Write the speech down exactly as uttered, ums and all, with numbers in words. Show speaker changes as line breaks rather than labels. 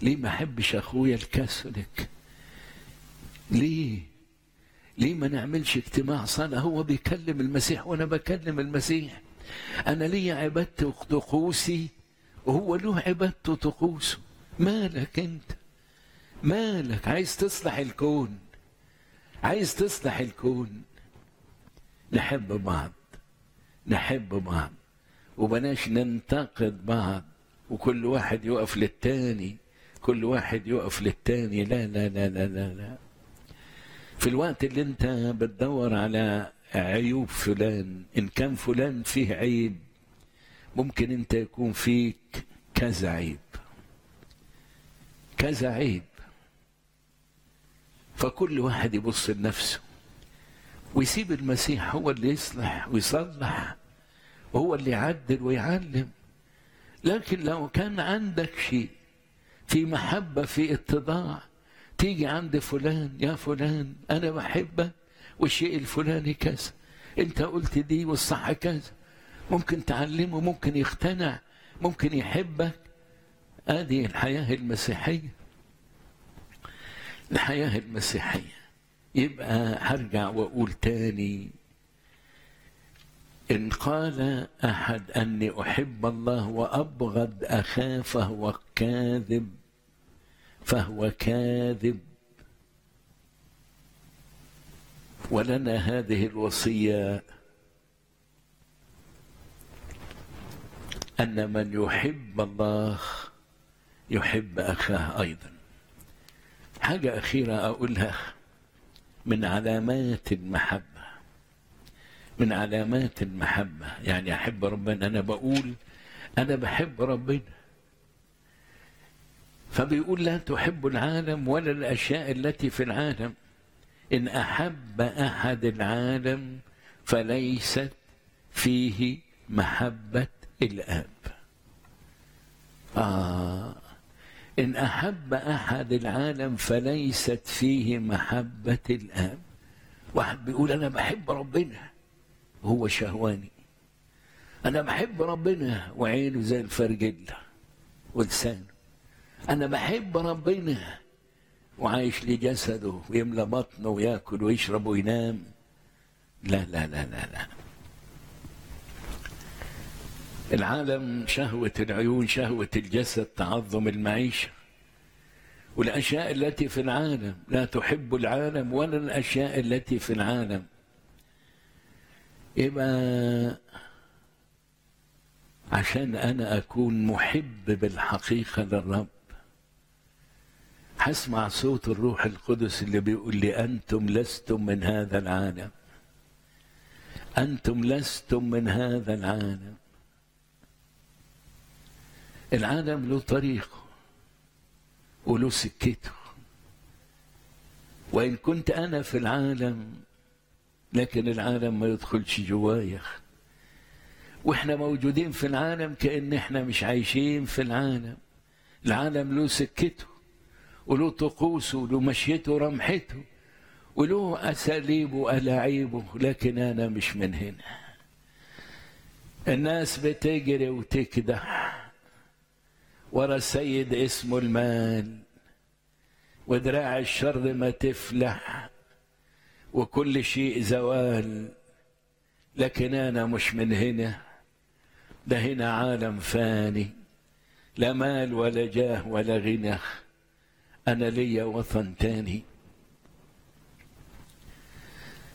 ليه ما احبش اخويا الكاثوليك؟ ليه ليه ما نعملش اجتماع صلاة هو بيكلم المسيح وانا بكلم المسيح؟ انا ليا عبادتي وطقوسي وهو له عبادته وطقوسه. مالك انت؟ مالك؟ عايز تصلح الكون، عايز تصلح الكون. نحب بعض، نحب بعض، وبلاش ننتقد بعض وكل واحد يقف للتاني، كل واحد يقف للتاني. لا لا لا لا لا, لا. في الوقت اللي انت بتدور على عيوب فلان، ان كان فلان فيه عيب ممكن انت يكون فيك كذا عيب، كذا عيب. فكل واحد يبص لنفسه ويسيب المسيح هو اللي يصلح ويصلح وهو اللي يعدل ويعلم. لكن لو كان عندك شيء في محبة في اتضاع، تيجي عند فلان، يا فلان أنا بحبك والشيء الفلاني كذا، أنت قلت دي والصح كذا، ممكن تعلمه، ممكن يقتنع، ممكن يحبك. هذه الحياة المسيحية، الحياة المسيحية. يبقى هرجع وأقول تاني، إن قال أحد أني أحب الله وأبغض أخاه فهو كاذب، فهو كاذب. ولنا هذه الوصية أن من يحب الله يحب أخاه أيضا. حاجة أخيرة أقولها، من علامات المحبة، من علامات المحبة يعني أحب ربنا. أنا بقول أنا بحب ربنا، فبيقول لا تحب العالم ولا الأشياء التي في العالم. إن أحب أحد العالم فليست فيه محبة الآب. آه إن أحب أحد العالم فليست فيه محبة الآب. واحد بيقول أنا بحب ربنا هو شهواني، أنا بحب ربنا وعينه زي الفرجلة ولسانه، أنا بحب ربنا وعايش لجسده ويملى بطنه ويأكل ويشرب وينام. لا لا لا لا لا. العالم شهوة العيون، شهوة الجسد، تعظم المعيشة والأشياء التي في العالم. لا تحب العالم ولا الأشياء التي في العالم. يبقى عشان أنا أكون محب بالحقيقة للرب هسمع صوت الروح القدس اللي بيقول لي أنتم لستم من هذا العالم، أنتم لستم من هذا العالم. العالم له طريقه وله سكته، وإن كنت أنا في العالم لكن العالم ما يدخلش جوايا، وإحنا موجودين في العالم كأن إحنا مش عايشين في العالم. العالم له سكته وله طقوسه وله مشيته ورمحته وله أساليبه وألاعيبه، لكن أنا مش من هنا. الناس بتجري وتكدح ورا سيد اسمه المال، ودراع الشر ما تفلح، وكل شيء زوال، لكن أنا مش من هنا. ده هنا عالم فاني، لا مال ولا جاه ولا غنى. أنا ليا وطن تاني،